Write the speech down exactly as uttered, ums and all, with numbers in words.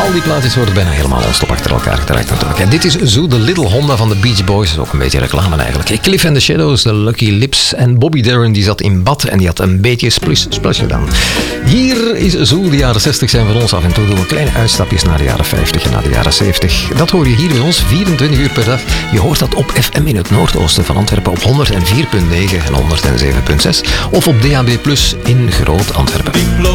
Al die plaatjes worden bijna helemaal non-stop achter elkaar gedraaid natuurlijk. En dit is Zoo, de Little Honda van de Beach Boys. Dat is ook een beetje reclame eigenlijk. Cliff and the Shadows, de Lucky Lips. En Bobby Darin die zat in bad en die had een beetje splash, splash gedaan. Hier is Zoo, de jaren zestig zijn van ons. Af en toe doen we kleine uitstapjes naar de jaren vijftig en naar de jaren zeventig. Dat hoor je hier bij ons, vierentwintig uur per dag. Je hoort dat op F M in het noordoosten van Antwerpen op honderdvier komma negen en honderdzeven komma zes. Of op D A B plus in Groot Antwerpen.